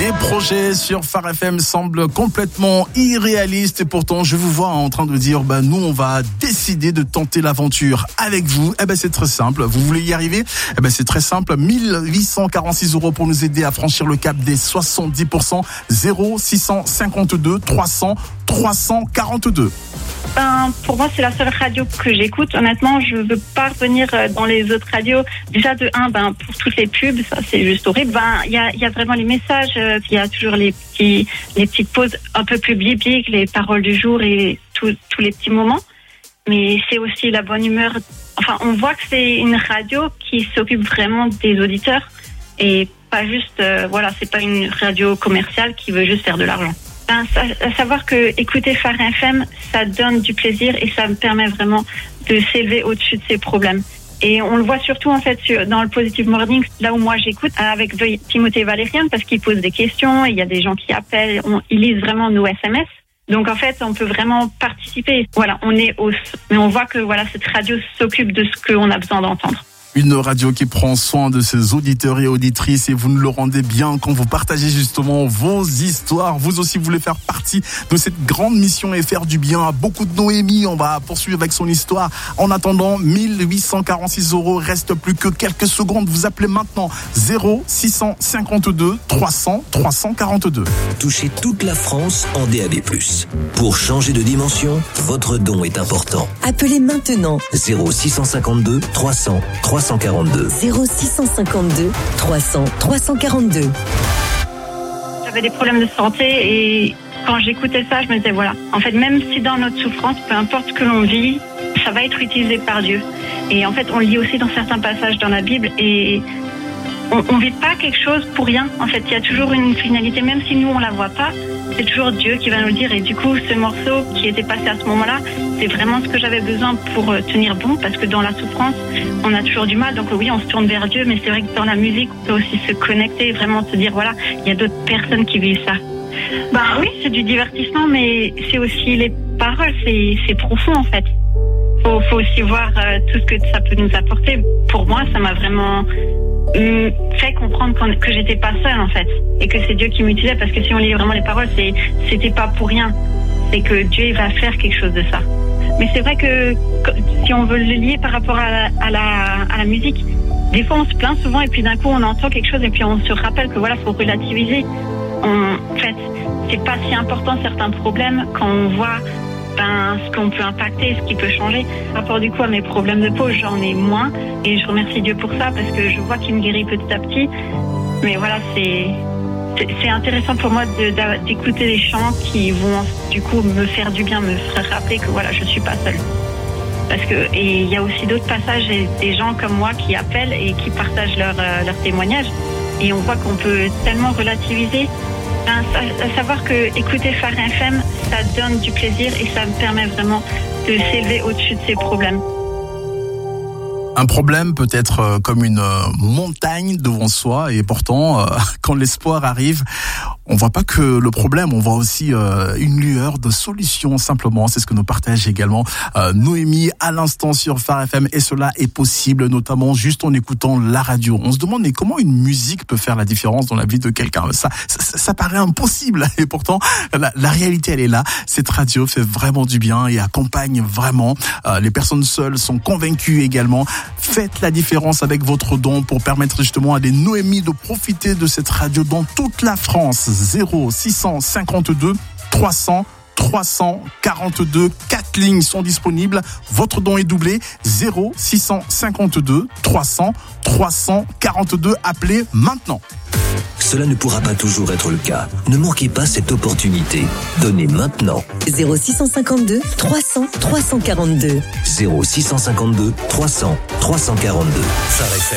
Les projets sur Phare FM semblent complètement irréalistes et pourtant je vous vois en train de dire nous on va décider de tenter l'aventure avec vous. C'est très simple. Vous voulez y arriver? C'est très simple. 1846 € pour nous aider à franchir le cap des 70%. 0652 300 342. Pour moi, c'est la seule radio que j'écoute. Honnêtement, je veux pas revenir dans les autres radios. Déjà, pour toutes les pubs, ça, c'est juste horrible. Il y a vraiment les messages. Il y a toujours les petites pauses un peu plus bibliques, les paroles du jour et tous les petits moments. Mais c'est aussi la bonne humeur. Enfin, on voit que c'est une radio qui s'occupe vraiment des auditeurs et pas juste, c'est pas une radio commerciale qui veut juste faire de l'argent. À savoir que écouter Phare FM, ça donne du plaisir et ça me permet vraiment de s'élever au-dessus de ces problèmes. Et on le voit surtout en fait dans le Positive Morning, là où moi j'écoute avec Timothée Valérian, parce qu'il pose des questions, il y a des gens qui appellent, ils lisent vraiment nos SMS. Donc en fait, on peut vraiment participer. Voilà, mais on voit que cette radio s'occupe de ce qu'on a besoin d'entendre. Une radio qui prend soin de ses auditeurs et auditrices et vous nous le rendez bien quand vous partagez justement vos histoires. Vous aussi voulez faire partie de cette grande mission et faire du bien à beaucoup de Noémie. On va poursuivre avec son histoire. En attendant, 1846 €, reste plus que quelques secondes. Vous appelez maintenant 0652 300 342. Touchez toute la France en DAB+. Pour changer de dimension, votre don est important. Appelez maintenant 0652 300 342. 0652 300 342. J'avais des problèmes de santé et quand j'écoutais ça, je me disais en fait, même si dans notre souffrance, peu importe ce que l'on vit, ça va être utilisé par Dieu. Et en fait, on lit aussi dans certains passages dans la Bible et on vit pas quelque chose pour rien. En fait, il y a toujours une finalité, même si nous on la voit pas. C'est toujours Dieu qui va nous le dire. Et du coup, ce morceau qui était passé à ce moment-là, c'est vraiment ce que j'avais besoin pour tenir bon, parce que dans la souffrance, on a toujours du mal. Donc oui, on se tourne vers Dieu, mais c'est vrai que dans la musique, on peut aussi se connecter et vraiment se dire, il y a d'autres personnes qui vivent ça. Oui, c'est du divertissement, mais c'est aussi les paroles, c'est profond en fait. Faut aussi voir tout ce que ça peut nous apporter. Pour moi, ça m'a vraiment fait comprendre que j'étais pas seule en fait et que c'est Dieu qui m'utilisait, parce que si on lit vraiment les paroles, c'était pas pour rien, c'est que Dieu va faire quelque chose de ça. Mais c'est vrai que si on veut le lier par rapport à la musique, des fois on se plaint souvent et puis d'un coup on entend quelque chose et puis on se rappelle que faut relativiser. En fait, c'est pas si important certains problèmes quand on voit ce qu'on peut impacter, ce qui peut changer. Par rapport du coup à mes problèmes de peau, j'en ai moins et je remercie Dieu pour ça parce que je vois qu'il me guérit petit à petit. Mais c'est intéressant pour moi d'écouter des chants qui vont du coup me faire du bien, me faire rappeler que je suis pas seule. Et il y a aussi d'autres passages et des gens comme moi qui appellent et qui partagent leur témoignage et on voit qu'on peut tellement relativiser. À savoir que écouter Phare FM, ça donne du plaisir et ça me permet vraiment de s'élever au-dessus de ces problèmes. Un problème peut être comme une montagne devant soi et pourtant, quand l'espoir arrive, on voit pas que le problème, on voit aussi une lueur de solution simplement. C'est ce que nous partage également Noémie à l'instant sur Phare FM et cela est possible notamment juste en écoutant la radio. On se demande mais comment une musique peut faire la différence dans la vie de quelqu'un? Ça paraît impossible et pourtant la réalité elle est là. Cette radio fait vraiment du bien et accompagne vraiment. Les personnes seules sont convaincues également. Faites la différence avec votre don pour permettre justement à des Noémies de profiter de cette radio dans toute la France. 0652 300 342, 4 lignes sont disponibles. Votre don est doublé. 0652 300 342. Appelez maintenant. Cela ne pourra pas toujours être le cas. Ne manquez pas cette opportunité. Donnez maintenant. 0652 300 342. 0652 300 342.